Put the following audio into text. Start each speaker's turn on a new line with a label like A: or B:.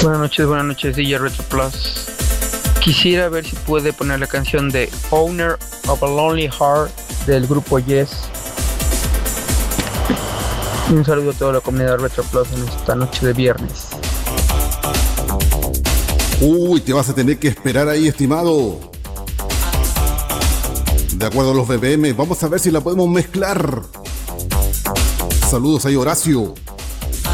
A: Buenas noches, DJ Retro Plus. Quisiera ver si puede poner la canción de Owner of a Lonely Heart del grupo Yes. Un saludo a toda la comunidad Retro Plus en esta noche de viernes.
B: Uy, te vas a tener que esperar ahí, estimado. De acuerdo a los BPM, vamos a ver si la podemos mezclar. Saludos ahí, Horacio.